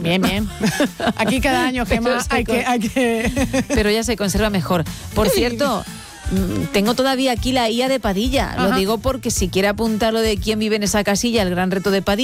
Bien. Aquí cada año, Gemma, hay que... Pero ya se conserva mejor. Por cierto, tengo todavía aquí la IA de Padilla. Lo digo porque si quiere apuntar lo de quién vive en esa casilla, el gran reto de Padilla.